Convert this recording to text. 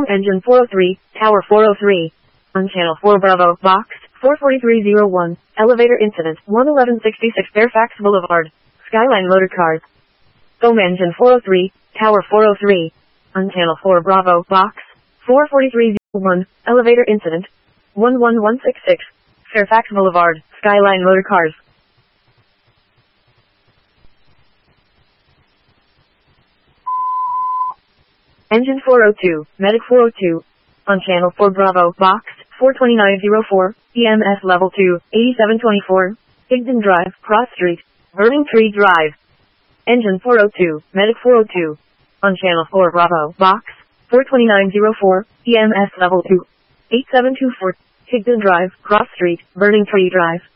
Dome Engine 403, Tower 403. On Channel 4 Bravo, Box 44301, Elevator Incident 11166 Fairfax Boulevard, Skyline Motor Cars. Dome Engine 403, Tower 403. On Channel 4 Bravo, Box 44301, Elevator Incident 11166, Fairfax Boulevard, Skyline Motor Cars. Engine 402, Medic 402. On Channel 4 Bravo, Box 42904, EMS Level 2, 8724, Higdon Drive, Cross Street, Burning Tree Drive. Engine 402, Medic 402. On Channel 4 Bravo, Box 42904, EMS Level 2, 8724, Higdon Drive, Cross Street, Burning Tree Drive.